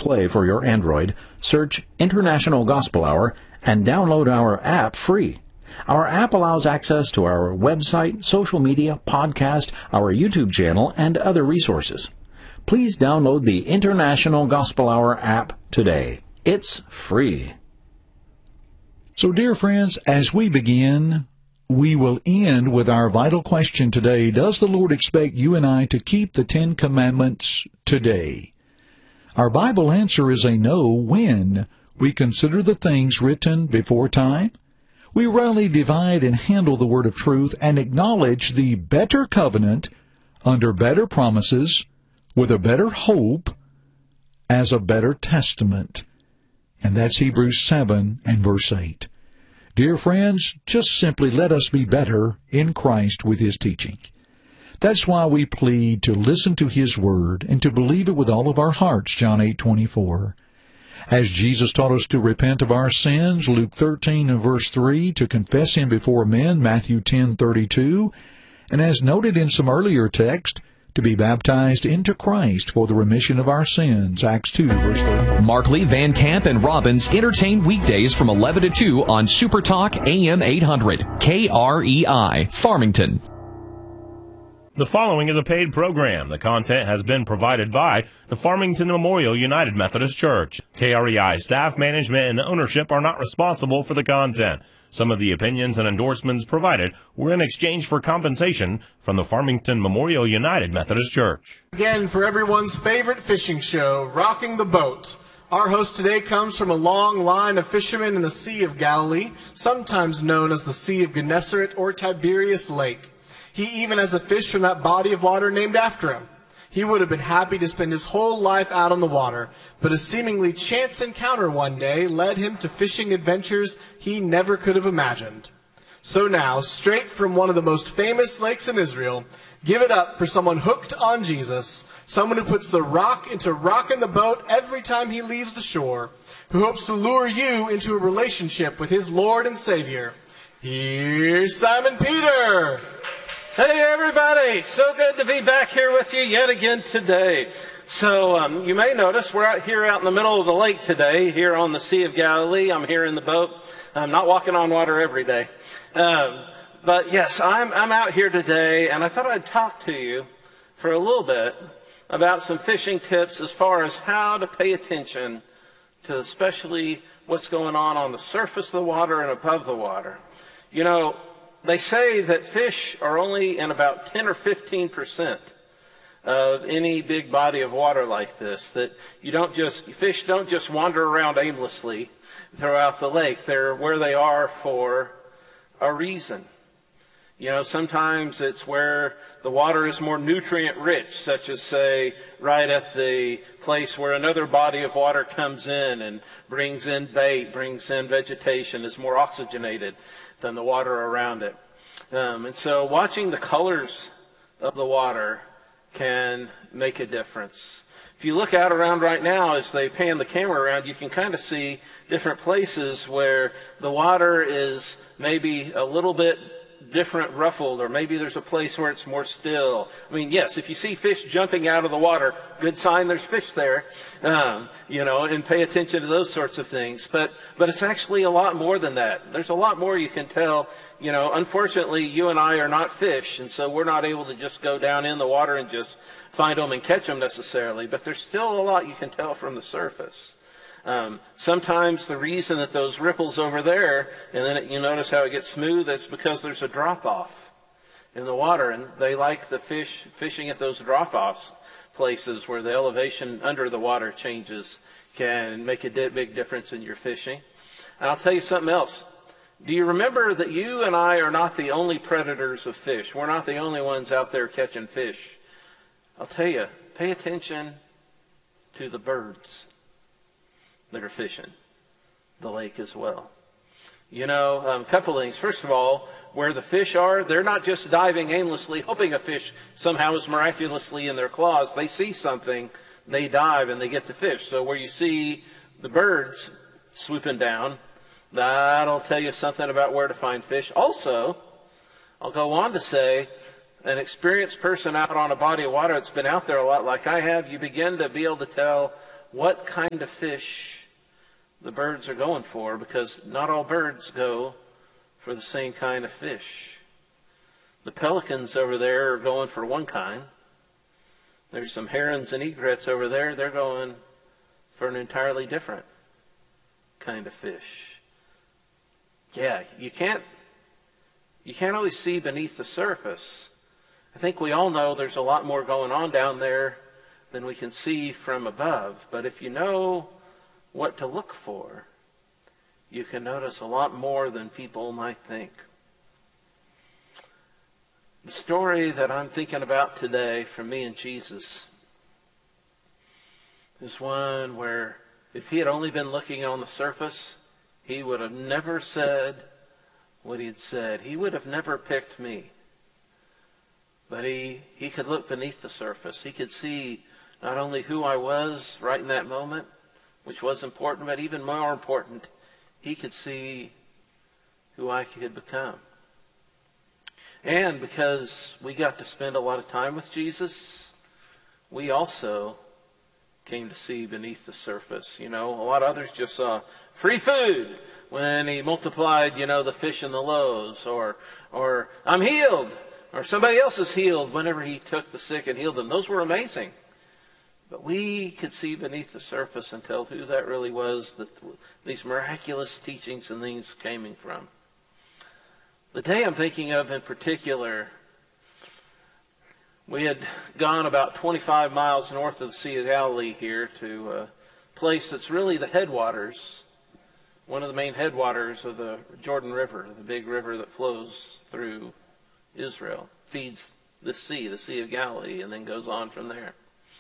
Play for your Android, search International Gospel Hour, and download our app free. Our app allows access to our website, social media, podcast, our YouTube channel, and other resources. Please download the International Gospel Hour app today. It's free. So, dear friends, as we begin, we will end with our vital question today. Does the Lord expect you and I to keep the 10 Commandments today? Our Bible answer is a no when we consider the things written before time. We rarely divide and handle the word of truth and acknowledge the better covenant under better promises with a better hope as a better testament. And that's Hebrews 7 and verse 8. Dear friends, just simply let us be better in Christ with His teaching. That's why we plead to listen to His word and to believe it with all of our hearts, John 8:24. As Jesus taught us to repent of our sins, Luke 13 and verse 3, to confess Him before men, Matthew 10:32, and as noted in some earlier text, to be baptized into Christ for the remission of our sins, Acts 2, verse 30. Markley, Van Camp, and Robbins entertain weekdays from 11 to 2 on Super Talk AM 800, KREI, Farmington. The following is a paid program. The content has been provided by the Farmington Memorial United Methodist Church. KREI staff, management, and ownership are not responsible for the content. Some of the opinions and endorsements provided were in exchange for compensation from the Farmington Memorial United Methodist Church. Again, for everyone's favorite fishing show, Rocking the Boat. Our host today comes from a long line of fishermen in the Sea of Galilee, sometimes known as the Sea of Gennesaret or Tiberias Lake. He even has a fish from that body of water named after him. He would have been happy to spend his whole life out on the water, but a seemingly chance encounter one day led him to fishing adventures he never could have imagined. So now, straight from one of the most famous lakes in Israel, give it up for someone hooked on Jesus, someone who puts the rock into rocking the boat every time he leaves the shore, who hopes to lure you into a relationship with his Lord and Savior. Here's Simon Peter! Hey everybody, so good to be back here with you yet again today. So you may notice we're out in the middle of the lake today, here on the Sea of Galilee. I'm here in the boat. I'm not walking on water every day. But yes, I'm out here today, and I thought I'd talk to you for a little bit about some fishing tips as far as how to pay attention to especially what's going on the surface of the water and above the water. You know, they say that fish are only in about 10 or 15% of any big body of water like this. That fish don't just wander around aimlessly throughout the lake. They're where they are for a reason. You know, sometimes it's where the water is more nutrient rich, such as, say, right at the place where another body of water comes in and brings in bait, brings in vegetation, is more oxygenated than the water around it. And so watching the colors of the water can make a difference. If you look out around right now, as they pan the camera around, you can kind of see different places where the water is maybe a little bit different ruffled, or maybe there's a place where it's more still. I mean, yes, if you see fish jumping out of the water, good sign there's fish there, and pay attention to those sorts of things. But it's actually a lot more than that. There's a lot more you can tell. You know, unfortunately, you and I are not fish, and so we're not able to just go down in the water and just find them and catch them necessarily. But there's still a lot you can tell from the surface. Sometimes the reason that those ripples over there, and then you notice how it gets smooth, that's because there's a drop-off in the water, and they like the fishing at those drop-offs places where the elevation under the water changes can make a big difference in your fishing. And I'll tell you something else. Do you remember that you and I are not the only predators of fish? We're not the only ones out there catching fish. I'll tell you, pay attention to the birds that are fishing the lake as well. You know, a couple things. First of all, where the fish are, they're not just diving aimlessly, hoping a fish somehow is miraculously in their claws. They see something, they dive, and they get the fish. So where you see the birds swooping down, that'll tell you something about where to find fish. Also, I'll go on to say, an experienced person out on a body of water that's been out there a lot like I have, you begin to be able to tell what kind of fish the birds are going for, because not all birds go for the same kind of fish. The pelicans over there are going for one kind. There's some herons and egrets over there. They're going for an entirely different kind of fish. Yeah, you can't always see beneath the surface. I think we all know there's a lot more going on down there than we can see from above. But if you know what to look for, you can notice a lot more than people might think. The story that I'm thinking about today from me and Jesus is one where if he had only been looking on the surface, he would have never said what he had said. He would have never picked me. But he could look beneath the surface. He could see not only who I was right in that moment, which was important, but even more important, he could see who I could become. And because we got to spend a lot of time with Jesus, we also came to see beneath the surface. You know, a lot of others just saw free food when he multiplied, the fish and the loaves, or I'm healed, or somebody else is healed whenever he took the sick and healed them. Those were amazing. But we could see beneath the surface and tell who that really was that these miraculous teachings and things came from. The day I'm thinking of in particular, we had gone about 25 miles north of the Sea of Galilee here to a place that's really the headwaters, one of the main headwaters of the Jordan River, the big river that flows through Israel, feeds the Sea of Galilee, and then goes on from there.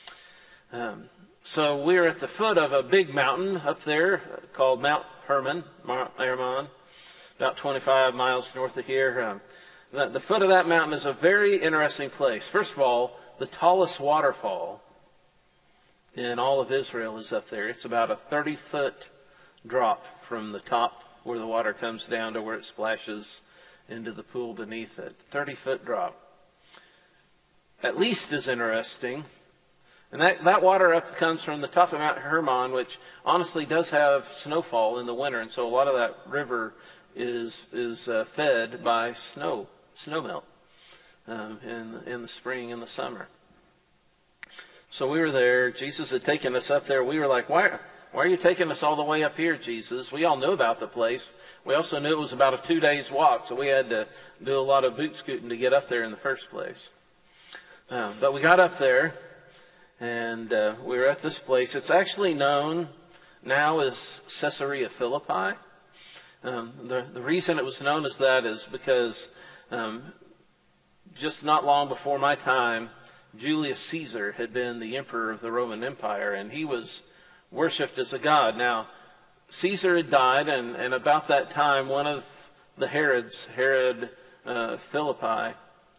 So we're at the foot of a big mountain up there called Mount Hermon, about 25 miles north of here. The foot of that mountain is a very interesting place. First of all, the tallest waterfall in all of Israel is up there. It's about a 30-foot drop from the top where the water comes down to where it splashes into the pool beneath it. 30-foot drop. At least as interesting. And that water up comes from the top of Mount Hermon, which honestly does have snowfall in the winter. And so a lot of that river is fed by snow melt in the spring and the summer. So we were there. Jesus had taken us up there. We were like, why are you taking us all the way up here, Jesus? We all knew about the place. We also knew it was about a 2 days walk, so we had to do a lot of boot scooting to get up there in the first place. But we got up there, and we were at this place. It's actually known now as Caesarea Philippi. The reason it was known as that is because just not long before my time, Julius Caesar had been the emperor of the Roman Empire, and he was worshipped as a god. Now, Caesar had died, and about that time, one of the Herods, Herod Philippi,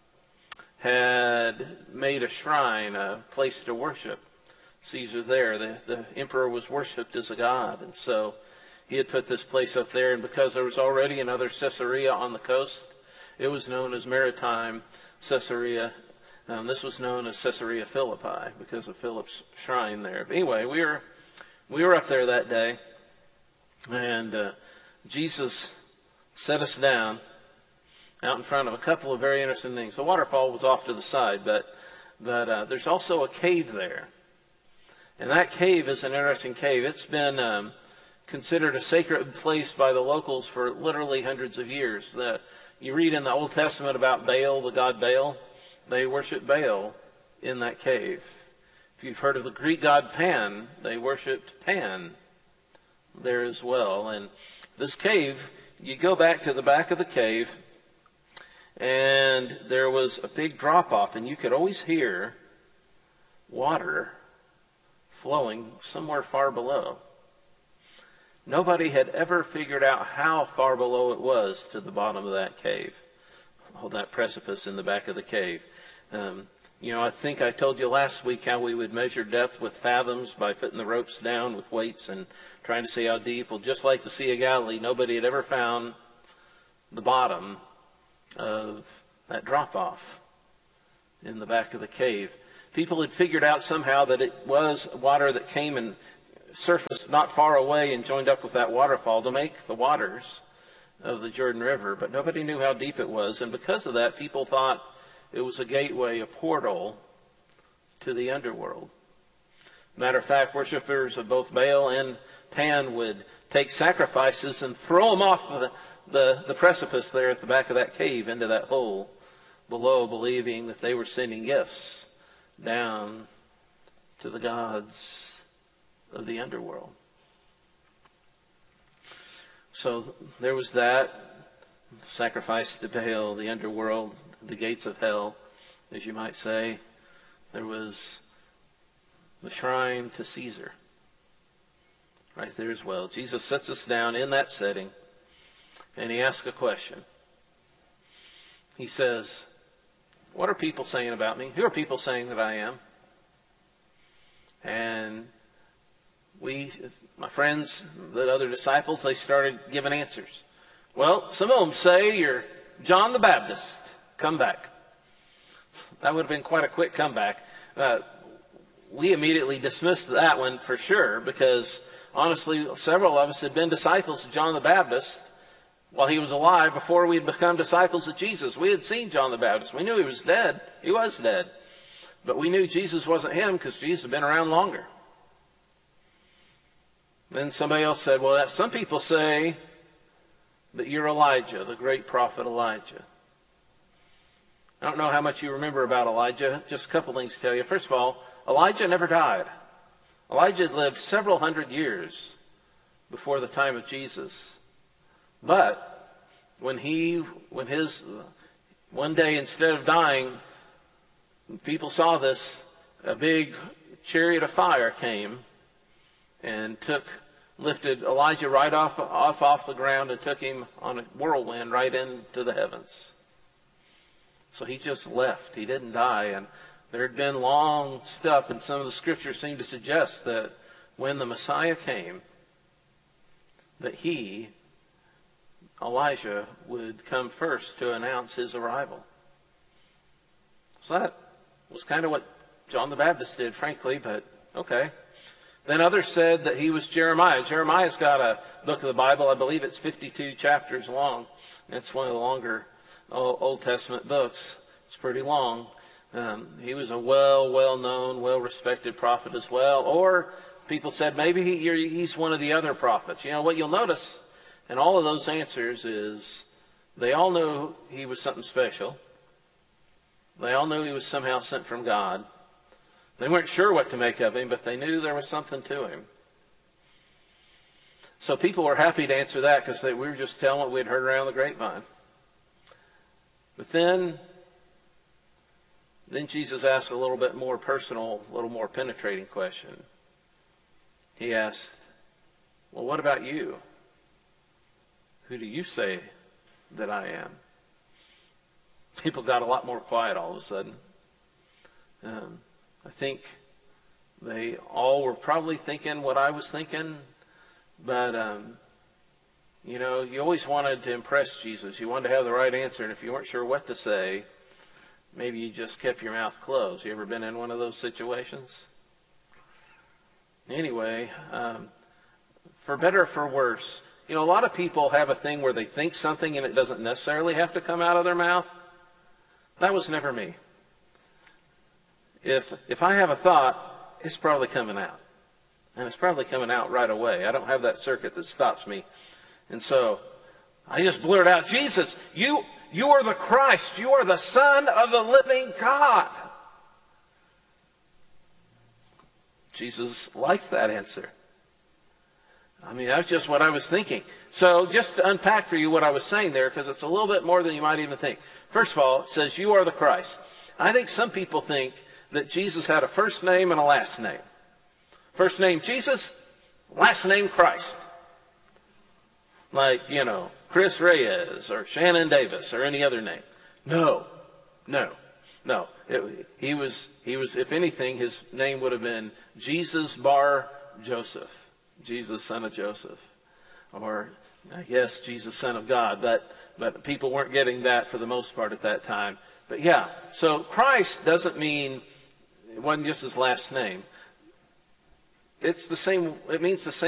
had made a shrine, a place to worship Caesar there. The emperor was worshipped as a god, and so he had put this place up there, and because there was already another Caesarea on the coast, it was known as Maritime Caesarea. This was known as Caesarea Philippi because of Philip's shrine there. But anyway, we were up there that day, and Jesus set us down out in front of a couple of very interesting things. The waterfall was off to the side, but there's also a cave there, and that cave is an interesting cave. It's been considered a sacred place by the locals for literally hundreds of years. You read in the Old Testament about Baal, the god Baal. They worship Baal in that cave. If you've heard of the Greek god Pan, they worshipped Pan there as well. And this cave, you go back to the back of the cave, and there was a big drop-off, and you could always hear water flowing somewhere far below. Nobody had ever figured out how far below it was to the bottom of that cave, that precipice in the back of the cave. I think I told you last week how we would measure depth with fathoms by putting the ropes down with weights and trying to see how deep. Well, just like the Sea of Galilee, nobody had ever found the bottom of that drop-off in the back of the cave. People had figured out somehow that it was water that came and surfaced not far away and joined up with that waterfall to make the waters of the Jordan River, but nobody knew how deep it was, and because of that, people thought it was a gateway, a portal to the underworld. Matter of fact, worshipers of both Baal and Pan would take sacrifices and throw them off the precipice there at the back of that cave into that hole below, believing that they were sending gifts down to the gods of the underworld. So there was that, sacrifice to Baal, the underworld, the gates of hell, as you might say. There was the shrine to Caesar, right there as well. Jesus sets us down in that setting, and he asks a question. He says, what are people saying about me? Who are people saying that I am? And we, my friends, the other disciples, they started giving answers. Well, some of them say you're John the Baptist. Come back. That would have been quite a quick comeback. We immediately dismissed that one for sure, because honestly, several of us had been disciples of John the Baptist while he was alive, before we had become disciples of Jesus. We had seen John the Baptist. We knew he was dead. He was dead. But we knew Jesus wasn't him because Jesus had been around longer. Then somebody else said, well, some people say that you're Elijah, the great prophet Elijah. I don't know how much you remember about Elijah. Just a couple things to tell you. First of all, Elijah never died. Elijah lived several hundred years before the time of Jesus. But when one day, instead of dying, people saw this, a big chariot of fire came and lifted Elijah right off the ground and took him on a whirlwind right into the heavens. So he just left. He didn't die. And there had been long stuff, and some of the scriptures seem to suggest that when the Messiah came, that Elijah, would come first to announce his arrival. So that was kind of what John the Baptist did, frankly, but okay. Then others said that he was Jeremiah. Jeremiah's got a book of the Bible. I believe it's 52 chapters long. It's one of the longer Old Testament books. It's pretty long. He was a well-known, well-respected prophet as well. Or people said maybe he's one of the other prophets. You know, what you'll notice in all of those answers is they all knew he was something special. They all knew he was somehow sent from God. They weren't sure what to make of him, but they knew there was something to him. So people were happy to answer that because we were just telling what we'd heard around the grapevine. But then Jesus asked a little bit more personal, a little more penetrating question. He asked, well, what about you? Who do you say that I am? People got a lot more quiet all of a sudden. I think they all were probably thinking what I was thinking, but, you always wanted to impress Jesus. You wanted to have the right answer, and if you weren't sure what to say, maybe you just kept your mouth closed. You ever been in one of those situations? Anyway, for better or for worse, a lot of people have a thing where they think something and it doesn't necessarily have to come out of their mouth. That was never me. If I have a thought, it's probably coming out. And it's probably coming out right away. I don't have that circuit that stops me. And so I just blurt out, Jesus, you are the Christ. You are the Son of the living God. Jesus liked that answer. That's just what I was thinking. So just to unpack for you what I was saying there, because it's a little bit more than you might even think. First of all, it says, you are the Christ. I think some people think that Jesus had a first name and a last name. First name Jesus, last name Christ. Like, Chris Reyes or Shannon Davis or any other name. No. He was, if anything, his name would have been Jesus Bar Joseph. Jesus, son of Joseph. Or, I guess, Jesus, son of God. But people weren't getting that for the most part at that time. But yeah, so Christ doesn't mean, it wasn't just his last name. It's the same, it means the same